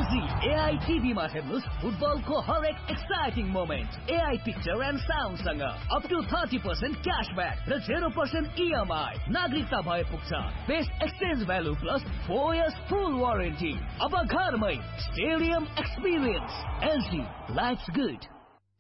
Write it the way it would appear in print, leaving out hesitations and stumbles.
LG AI टिभीमा हेर्नुस् फुटबलको हरेक exciting moment. AI picture and साउन्डसँग up to 30% cashback र 0% इएमआई। नागरिकता भए पुग्छ। Best exchange value plus 4 years फुल वारेन्टी। अब घरमै stadium experience. LG lives good.